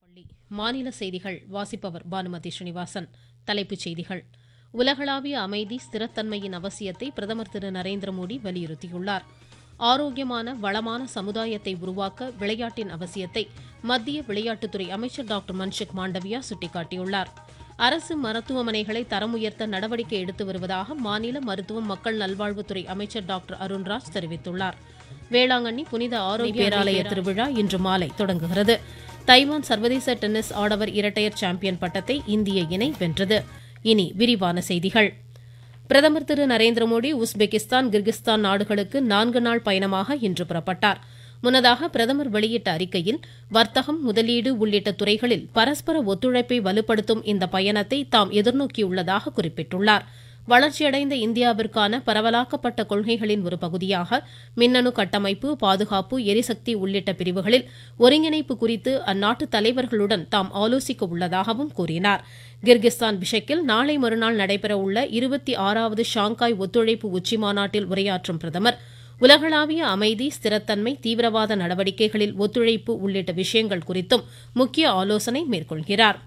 மாநில செய்திகள் வாசிப்பவர் பானுமதி ஸ்ரீனிவாசன். தலைப்புச் செய்திகள். உலகளாவிய அமைதி, ஸ்திரத்தன்மையின் அவசியத்தை பிரதமர் திரு நரேந்திர மோடி வலியுறுத்தியுள்ளார். ஆரோக்கியமான, வளமான சமுதாயத்தை உருவாக்க விளையாட்டின் அவசியத்தை மத்திய விளையாட்டுத்துறை அமைச்சர் டாக்டர் மன்சுக் மாண்டவியா சுட்டிக்காட்டியுள்ளார். அரசு மருத்துவமனைகளை தரம் உயர்த்த நடவடிக்கை எடுத்து வருவதாக மாநில மருத்துவம் மக்கள் நல்வாழ்வுத்துறை அமைச்சர் டாக்டர் அருண்ராஜ் தெரிவித்துள்ளார். வேளாங்கண்ணி புனித ஆரோக்கிய பேராலய திருவிழா இன்று மாலை தொடங்குகிறது. தைவான் சர்வதேச டென்னிஸ் ஆடவர் இரட்டையர் சாம்பியன் பட்டத்தை இந்திய இணை வென்றது. இனி விரிவான செய்திகள். பிரதமர் திரு நரேந்திர மோடி உஸ்பெகிஸ்தான், கிர்கிஸ்தான் நாடுகளுக்கு 4 நாள் பயணமாக இன்று புறப்பட்டார். முன்னதாக பிரதமர் வெளியிட்ட அறிக்கையில் வர்த்தகம், முதலீடு உள்ளிட்ட துறைகளில் பரஸ்பர ஒத்துழைப்பை வலுப்படுத்தும் இந்த பயணத்தை தாம் எதிர்நோக்கியுள்ளதாக குறிப்பிட்டுள்ளார். வளர்ச்சியடைந்த இந்தியாவிற்கான பரவலாக்கப்பட்ட கொள்கைகளின் ஒரு பகுதியாக மின்னணு கட்டமைப்பு, பாதுகாப்பு, எரிசக்தி உள்ளிட்ட பிரிவுகளில் ஒருங்கிணைப்பு குறித்து அந்நாட்டு தலைவர்களுடன் தாம் ஆலோசிக்க உள்ளதாகவும் கூறினார். கிர்கிஸ்தான் பிஷெக்கில் நாளை மறுநாள் நடைபெற உள்ள 26வது ஷாங்காய் ஒத்துழைப்பு உச்சிமாநாட்டில் உரையாற்றும் பிரதமர் உலகளாவிய அமைதி, ஸ்திரத்தன்மை, தீவிரவாத நடவடிக்கைகளில் ஒத்துழைப்பு உள்ளிட்ட விஷயங்கள் குறித்தும் முக்கிய ஆலோசனை மேற்கொள்கிறார்.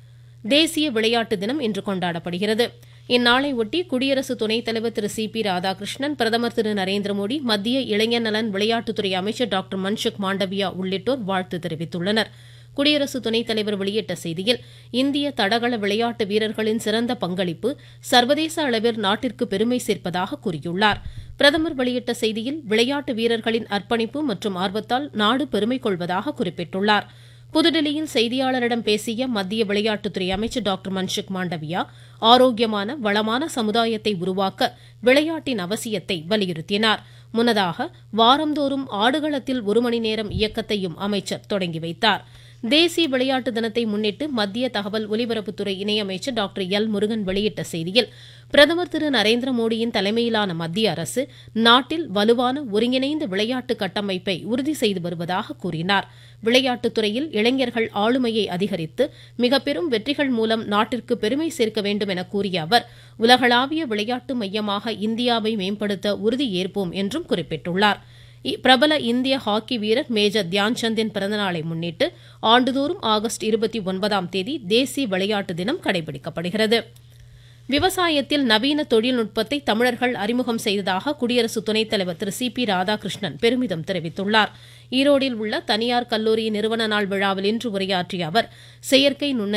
தேசிய விளையாட்டு தினம் இன்று கொண்டாடப்படுகிறது. இந்நாளை ஒட்டி குடியரசு துணைத் தலைவர் திரு சி.பி. ராதாகிருஷ்ணன், பிரதமர் திரு நரேந்திர மோடி, மத்திய இளைஞர் நலன், விளையாட்டுத்துறை அமைச்சர் டாக்டர் மன்சுக் மாண்டவியா உள்ளிட்டோர் வாழ்த்து தெரிவித்துள்ளனர். குடியரசு துணைத் தலைவர் வெளியிட்ட செய்தியில், இந்திய தடகள விளையாட்டு வீரர்களின் சிறந்த பங்களிப்பு சர்வதேச அளவில் நாட்டிற்கு பெருமை சேர்ப்பதாக கூறியுள்ளார். பிரதமர் வெளியிட்ட செய்தியில், விளையாட்டு வீரர்களின் அர்ப்பணிப்பு மற்றும் ஆர்வத்தால் நாடு பெருமை கொள்வதாக குறிப்பிட்டுள்ளார். புதுதில்லியில் செய்தியாளரிடம் பேசிய மத்திய விளையாட்டுத்துறை அமைச்சர் டாக்டர் மன்சுக் மாண்டவியா, ஆரோக்கியமான, வளமான சமுதாயத்தை உருவாக்க விளையாட்டின் அவசியத்தை வலியுறுத்தினார். முன்னதாக வாரந்தோறும் ஆடுகளத்தில் 1 மணி நேரம் இயக்கத்தையும் அமைச்சர் தொடங்கி வைத்தார். தேசிய விளையாட்டு தினத்தை முன்னிட்டு மத்திய தகவல் ஒலிபரப்புத்துறை இணையமைச்சர் டாக்டர் எல். முருகன் வெளியிட்ட செய்தியில், பிரதமர் திரு நரேந்திர மோடியின் தலைமையிலான மத்திய அரசு நாட்டில் வலுவான ஒருங்கிணைந்த விளையாட்டு கட்டமைப்பை உறுதி செய்து வருவதாக கூறினார். விளையாட்டுத் துறையில் இளைஞர்கள் ஆளுமையை அதிகரித்து மிக பெரும் வெற்றிகள் மூலம் நாட்டிற்கு பெருமை சேர்க்க வேண்டும் என கூறிய அவர், உலகளாவிய விளையாட்டு மையமாக இந்தியாவை மேம்படுத்த உறுதி ஏற்போம் என்றும் குறிப்பிட்டுள்ளார். பிரபல இந்திய ஹாக்கி வீரர் மேஜர் தியான்சந்தின் பிறந்தநாளை முன்னிட்டு ஆண்டுதோறும் ஆகஸ்ட் 29ஆம் தேதி தேசிய விளையாட்டு தினம் கடைபிடிக்கப்படுகிறது. விவசாயத்தில் நவீன தொழில்நுட்பத்தை தமிழர்கள் அறிமுகம் செய்ததாக குடியரசு துணைத் தலைவர் திரு சி.பி. ராதாகிருஷ்ணன் பெருமிதம் தெரிவித்துள்ளார். ஈரோடில் உள்ள தனியார் கல்லூரி நிறுவன நாள் விழாவில் இன்று உரையாற்றிய அவர், செயற்கை நுண்ணறிவு,